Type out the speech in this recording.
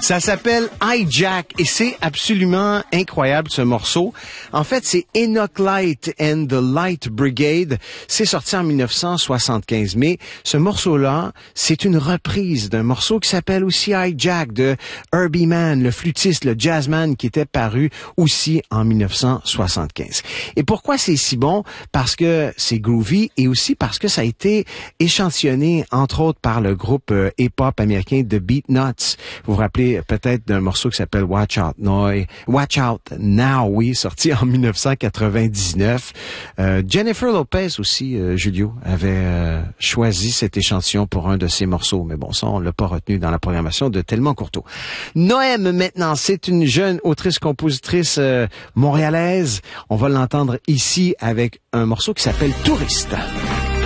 Ça s'appelle Hijack et c'est absolument incroyable ce morceau. En fait, c'est Enoch Light and the Light Brigade. C'est sorti en 1975. Mais ce morceau-là, c'est une reprise d'un morceau qui s'appelle aussi Hijack de Herbie Mann, le flûtiste, le jazzman qui était paru aussi en 1975. Et pourquoi c'est si bon? Parce que c'est groovy et aussi parce que ça a été échantillonné, entre autres, par le groupe hip-hop américain The Beatnuts. Vous vous rappelez peut-être d'un morceau qui s'appelle Watch Out Now, oui, sorti en 1999. Jennifer Lopez aussi, Julio, avait choisi cet échantillon pour un de ses morceaux. Mais bon, ça, on l'a pas retenu dans la programmation de Tellement Courteau. Noème, maintenant, c'est une jeune autrice-compositrice montréalaise. On va l'entendre ici avec un morceau qui s'appelle Touriste.